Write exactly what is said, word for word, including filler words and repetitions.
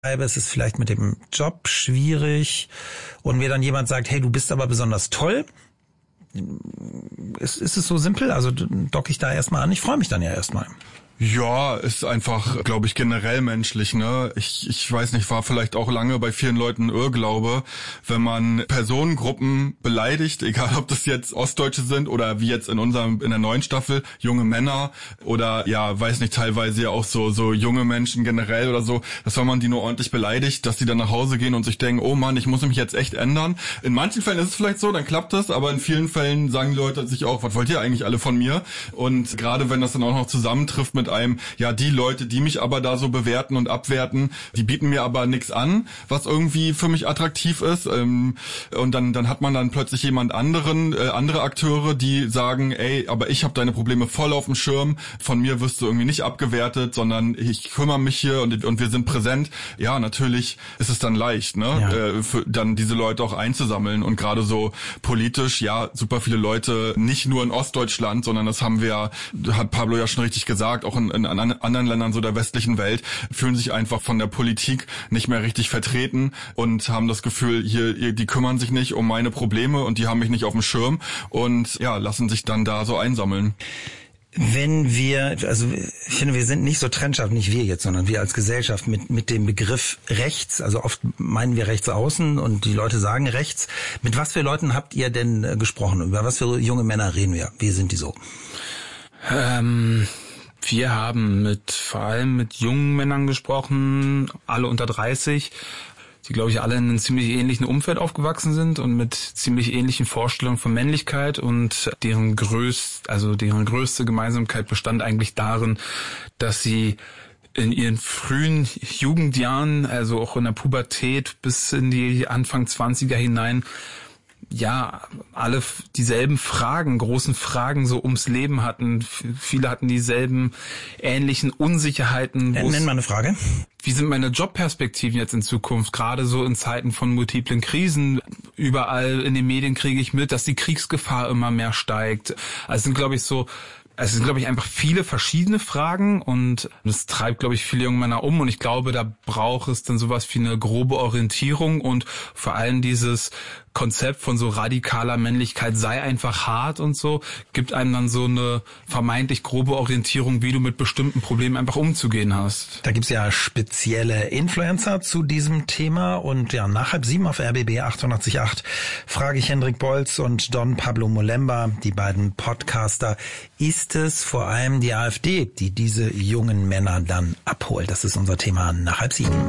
es ist vielleicht mit dem Job schwierig und mir dann jemand sagt, hey, du bist aber besonders toll. Ist, ist es so simpel? Also docke ich da erstmal an? Ich freue mich dann ja erstmal. Ja, ist einfach, glaube ich, generell menschlich, ne? Ich ich weiß nicht, war vielleicht auch lange bei vielen Leuten Irrglaube, wenn man Personengruppen beleidigt, egal ob das jetzt Ostdeutsche sind oder wie jetzt in unserem in der neuen Staffel junge Männer oder ja, weiß nicht, teilweise ja auch so so junge Menschen generell oder so, dass wenn man die nur ordentlich beleidigt, dass die dann nach Hause gehen und sich denken, oh Mann, ich muss mich jetzt echt ändern. In manchen Fällen ist es vielleicht so, dann klappt das, aber in vielen Fällen sagen die Leute sich auch, was wollt ihr eigentlich alle von mir? Und gerade wenn das dann auch noch zusammentrifft mit einem, ja, die Leute, die mich aber da so bewerten und abwerten, die bieten mir aber nichts an, was irgendwie für mich attraktiv ist. Und dann dann hat man dann plötzlich jemand anderen, äh, andere Akteure, die sagen, ey, aber ich habe deine Probleme voll auf dem Schirm, von mir wirst du irgendwie nicht abgewertet, sondern ich kümmere mich hier und und wir sind präsent. Ja, natürlich ist es dann leicht, ne, ja. äh, für dann diese Leute auch einzusammeln und gerade so politisch, ja, super viele Leute, nicht nur in Ostdeutschland, sondern das haben wir, hat Pablo ja schon richtig gesagt, auch in, in anderen Ländern so der westlichen Welt, fühlen sich einfach von der Politik nicht mehr richtig vertreten und haben das Gefühl, hier, die kümmern sich nicht um meine Probleme und die haben mich nicht auf dem Schirm und ja, lassen sich dann da so einsammeln. Wenn wir, also ich finde, wir sind nicht so trennscharf, nicht wir jetzt, sondern wir als Gesellschaft mit mit dem Begriff rechts, also oft meinen wir rechts außen und die Leute sagen rechts. Mit was für Leuten habt ihr denn gesprochen? Über was für junge Männer reden wir? Wie sind die so? Ähm... Wir haben mit vor allem mit jungen Männern gesprochen, alle unter dreißig, die, glaube ich, alle in einem ziemlich ähnlichen Umfeld aufgewachsen sind und mit ziemlich ähnlichen Vorstellungen von Männlichkeit und deren größt, also deren größte Gemeinsamkeit bestand eigentlich darin, dass sie in ihren frühen Jugendjahren, also auch in der Pubertät bis in die Anfang zwanziger hinein, ja, alle dieselben Fragen, großen Fragen so ums Leben hatten. Viele hatten dieselben ähnlichen Unsicherheiten. Nenn mal eine Frage. Wie sind meine Jobperspektiven jetzt in Zukunft? Gerade so in Zeiten von multiplen Krisen. Überall in den Medien kriege ich mit, dass die Kriegsgefahr immer mehr steigt. Also es sind, glaube ich, so... Es sind, glaube ich, einfach viele verschiedene Fragen und das treibt, glaube ich, viele junge Männer um und ich glaube, da braucht es dann sowas wie eine grobe Orientierung und vor allem dieses Konzept von so radikaler Männlichkeit, sei einfach hart und so, gibt einem dann so eine vermeintlich grobe Orientierung, wie du mit bestimmten Problemen einfach umzugehen hast. Da gibt's ja spezielle Influencer zu diesem Thema und ja, nach halb sieben auf R B B achtundachtzig Komma acht frage ich Hendrik Bolz und Don Pablo Molemba, die beiden Podcaster, ist es vor allem die AfD, die diese jungen Männer dann abholt? Das ist unser Thema nach halb sieben.